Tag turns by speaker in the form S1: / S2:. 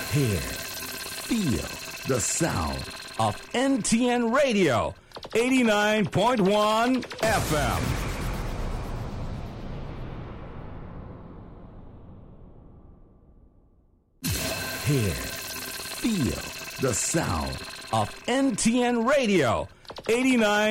S1: Hear, feel the sound of NTN Radio, 89.1 FM. Hear, feel the sound of NTN Radio, 89.